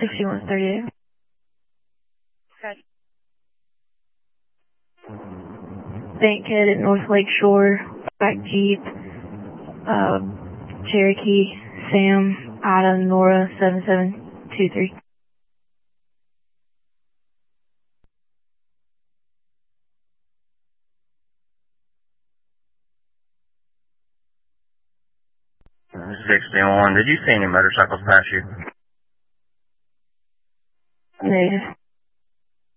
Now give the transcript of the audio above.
6138. Okay. Bankhead at North Lake Shore, Black Jeep, Cherokee, Sam, Ida, Nora, 7723. This is 61. Did you see any motorcycles pass you? Negative.